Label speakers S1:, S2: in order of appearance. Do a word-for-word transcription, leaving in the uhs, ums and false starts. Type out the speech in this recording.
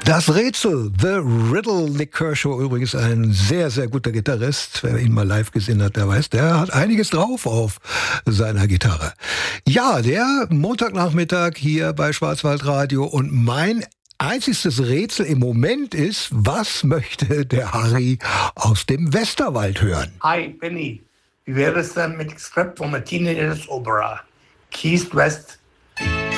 S1: Das Rätsel, The Riddle. Nik Kershaw übrigens ein sehr, sehr guter Gitarrist. Wer ihn mal live gesehen hat, der weiß, der hat einiges drauf auf seiner Gitarre. Ja, der Montagnachmittag hier bei Schwarzwaldradio und mein einziges Rätsel im Moment ist, was möchte der Harry aus dem Westerwald hören?
S2: Hi, Benny. Wie wäre es denn mit Skript von der Teenagers Opera? Keys West